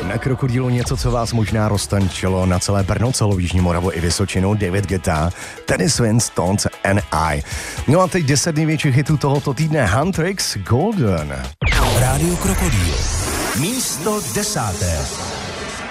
Na Krokodýlu něco, co vás možná roztančilo na celé Brno, celou Jižní Moravu i Vysočinu. David Guetta, Teddy Swims, Stones and I. No a teď 10 největších hitů tohoto týdne. Huntrix, Golden. Rádio Krokodýl. Místo 10.